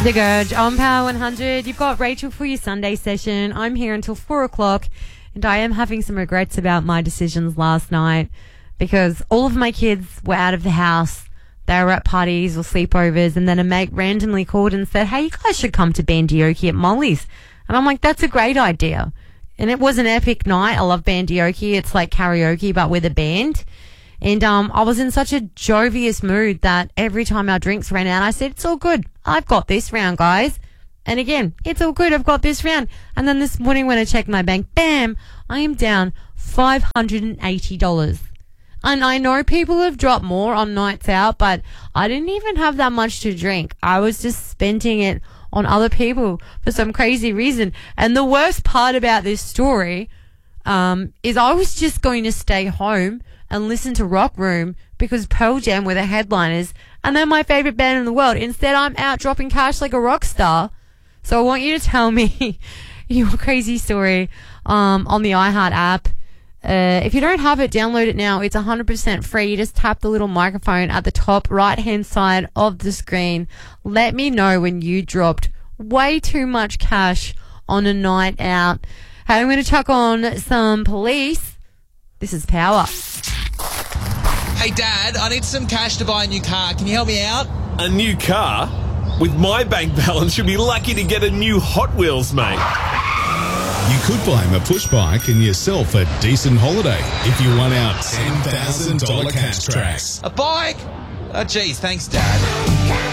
The Gurge on Power 100. You've got Rachel for your Sunday session. I'm here until 4 o'clock, and I am having some regrets about my decisions last night because all of my kids were out of the house. They were at parties or sleepovers, and then a mate randomly called and said, hey, you guys should come to Bandioki at Molly's. And I'm like, that's a great idea. And it was an epic night. I love Bandioki. It's like karaoke, but with a band. And I was in such a jovious mood that every time our drinks ran out, I said, it's all good. I've got this round, guys. And again, it's all good. I've got this round. And then this morning when I checked my bank, bam, I am down $580. And I know people have dropped more on nights out, but I didn't even have that much to drink. I was just spending it on other people for some crazy reason. And the worst part about this story is I was just going to stay home and listen to Rock Room because Pearl Jam were the headliners and they're my favorite band in the world. Instead, I'm out dropping cash like a rock star. So I want you to tell me your crazy story on the iHeart app. If you don't have it, download it now. It's 100% free. You just tap the little microphone at the top right-hand side of the screen. Let me know when you dropped way too much cash on a night out. Hey, I'm going to chuck on some Police. This is Power. Hey, Dad, I need some cash to buy a new car. Can you help me out? A new car? With my bank balance, you'll be lucky to get a new Hot Wheels, mate. You could buy him a push bike and yourself a decent holiday if you won out $10,000 cash tracks. A bike? Oh, geez, thanks, Dad.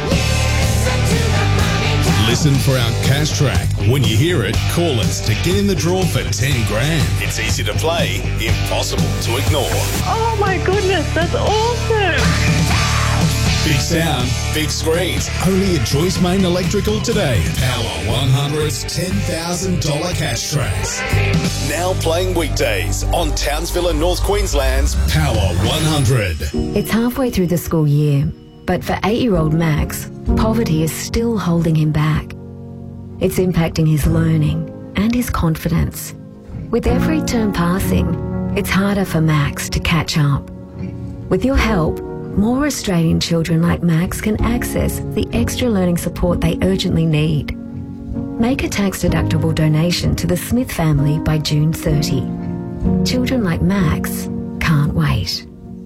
Listen for our cash track. When you hear it, call us to get in the draw for 10 grand. It's easy to play, impossible to ignore. Oh my goodness, that's awesome! Big sound, big screens. Only at Joyce Main Electrical today. Power 100's $10,000 cash tracks. Now playing weekdays on Townsville and North Queensland's Power 100. It's halfway through the school year, but for 8-year-old Max, poverty is still holding him back. It's impacting his learning and his confidence. With every term passing, it's harder for Max to catch up. With your help, more Australian children like Max can access the extra learning support they urgently need. Make a tax-deductible donation to the Smith family by June 30. Children like Max can't wait.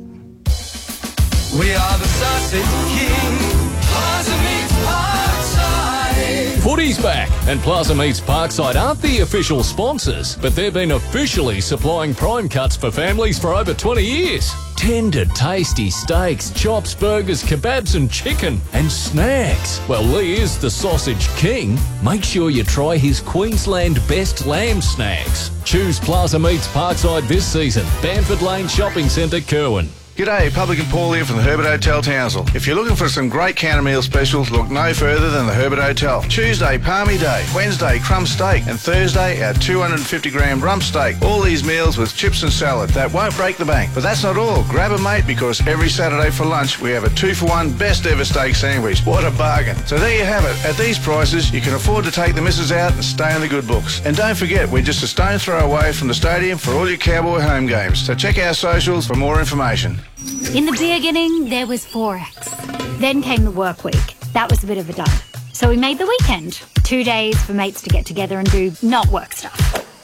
We are the Sausage King, Plaza Meets Parkside. Footy's back, and Plaza Meets Parkside aren't the official sponsors, but they've been officially supplying prime cuts for families for over 20 years. Tender, tasty steaks, chops, burgers, kebabs and chicken, and snacks. Well, Lee is the Sausage King. Make sure you try his Queensland Best Lamb Snacks. Choose Plaza Meets Parkside this season. Banford Lane Shopping Centre, Kerwin. G'day, Publican Paul here from the Herbert Hotel Townsville. If you're looking for some great counter meal specials, look no further than the Herbert Hotel. Tuesday, Palmy Day. Wednesday, crumb steak. And Thursday, our 250-gram rump steak. All these meals with chips and salad. That won't break the bank. But that's not all. Grab a mate because every Saturday for lunch, we have a 2-for-1 best ever steak sandwich. What a bargain. So there you have it. At these prices, you can afford to take the missus out and stay in the good books. And don't forget, we're just a stone's throw away from the stadium for all your Cowboy home games. So check our socials for more information. In the beginning, there was Forex. Then came the work week. That was a bit of a dud. So we made the weekend. 2 days for mates to get together and do not work stuff.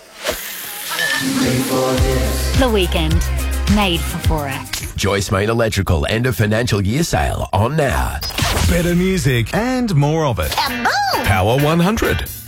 The weekend. Made for Forex. Joyce Main Electrical end of financial year sale on now. Better music and more of it. Kaboom! Power 100.